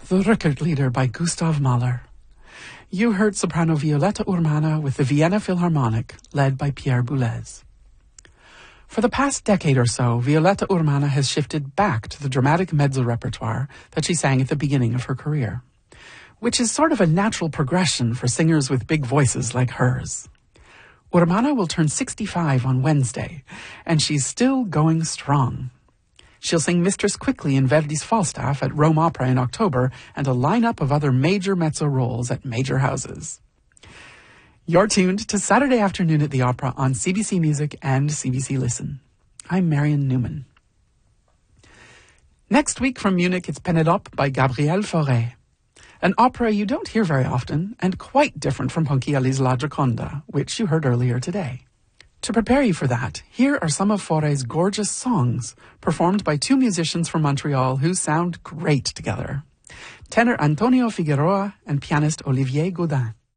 The Rückert by Gustav Mahler. You heard soprano Violetta Urmana with the Vienna Philharmonic, led by Pierre Boulez. For the past decade or so, Violetta Urmana has shifted back to the dramatic mezzo repertoire that she sang at the beginning of her career, which is sort of a natural progression for singers with big voices like hers. Urmana will turn 65 on Wednesday, and she's still going strong. She'll sing Mistress Quickly in Verdi's Falstaff at Rome Opera in October and a lineup of other major mezzo roles at major houses. You're tuned to Saturday Afternoon at the Opera on CBC Music and CBC Listen. I'm Marion Newman. Next week from Munich, it's Pénélope by Gabriel Fauré, an opera you don't hear very often and quite different from Ponchielli's La Gioconda, which you heard earlier today. To prepare you for that, here are some of Fauré's gorgeous songs, performed by two musicians from Montreal who sound great together. Tenor Antonio Figueroa and pianist Olivier Gaudin.